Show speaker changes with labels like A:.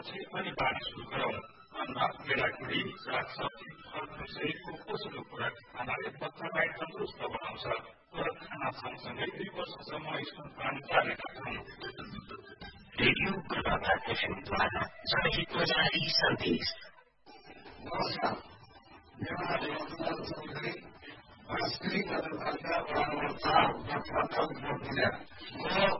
A: पछि पनि बाँड्न सुरु गरौँ। अन्न, गेडागुडी, सागसब्जी, फलफुल सहितको पोषक खुराक खानाले बच्चालाई तन्दुरुस्त बनाउँछ। तर खाना सँगसँगै 2 वर्षसम्म स्तनपान जारी राखौँ।
B: रेडियो प्रभात एफएमद्वारा जनहितको जारी सन्देश।
C: नमस्कार, मेरो नाम रघुनाथ चौधरी, राष्ट्रिय कार्यकर्ता प्रारम्भ 4 गठबन्धन म